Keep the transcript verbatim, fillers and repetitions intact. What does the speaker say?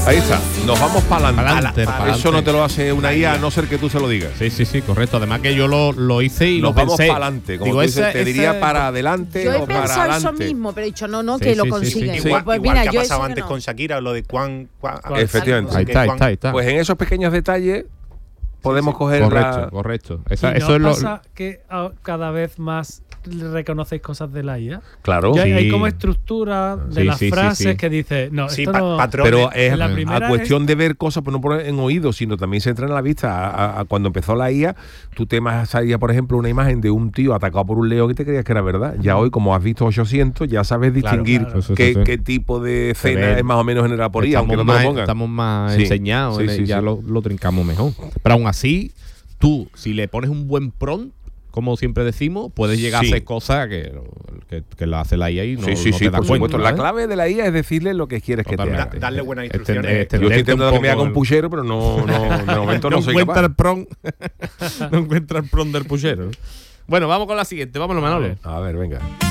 Ahí está, nos vamos para Pa'lante, adelante. pa'lante. Eso no te lo hace una I A, a no ser que tú se lo digas. Sí, sí, sí, correcto. Además que yo lo, lo hice y Nos lo vamos pensé. para adelante, como Digo, tú dices, ese- te diría ese- para adelante Yo he o para pensado eso adelante. mismo, pero he dicho, no, no, Sí, que lo sí, sí, consiguen. sí. Pues, Igual, pues igual mira, que ha yo pasado eso que antes no. con Shakira, lo de cuán... cuán- Efectivamente. Ahí está, ahí está, ahí está. Pues en esos pequeños detalles podemos coger correcto, la... correcto. Esa- ¿Y eso no es lo. pasa que ah, cada vez más reconocéis cosas de la I A? Claro, Ya hay, hay Sí. como estructura de Sí, las sí, sí, frases sí. que dice, no, Sí, esto pa- no... patrones. pero es la a primera cuestión de ver cosas, pues no por en oídos, sino también se entra en la vista. A, a- a cuando empezó la I A, tú te salía, por ejemplo, una imagen de un tío atacado por un león y te creías que era verdad. Ya hoy, como has visto ochocientos, ya sabes distinguir claro. Eso, qué, eso, sí. qué tipo de Se escena ve. es más o menos generada por I A, aunque no Estamos te lo más, pongan. estamos más Sí, enseñados, sí, en el- sí, ya sí. Lo, lo trincamos mejor. Pero aún así, tú, si le pones un buen prompt, como siempre decimos, puedes llegar Sí. a hacer cosas que, que, que lo hace la I A y no, sí, sí, no sí, te das por cuenta. supuesto. La ¿eh? clave de la I A es decirle lo que quieres que te Totalmente. haga. Da- darle buenas Extender- instrucciones. Yo extender estoy intentando un que me haga poco un el- puchero, pero no, no, de momento no, no soy encuentra capaz. el prom. No encuentra el prom del puchero. Bueno, vamos con la siguiente. Vámonos, Manolo. A ver, venga.